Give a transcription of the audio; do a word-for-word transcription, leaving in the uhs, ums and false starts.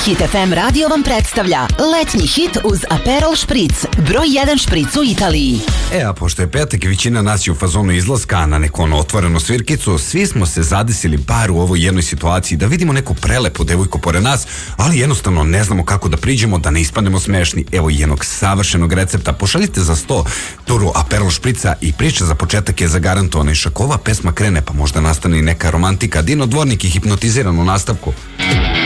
Hit ef em radio vam predstavlja letnji hit uz Aperol špric, broj jedan špric u Italiji. E, a pošto je petak i većina nas je u fazonu izlaska na neku ono otvorenu svirkicu, svi smo se zadesili bar u ovoj jednoj situaciji da vidimo neku prelepu devojku pored nas, ali jednostavno ne znamo kako da priđemo da ne ispadnemo smešni. Evo jednog savršenog recepta. Pošaljite za sto turu Aperol šprica i priča za početak je zagarantovana. I šak ova pesma krene, pa možda nastane i neka romantika. Dino Dvornik je hipnotiziran u nastavku.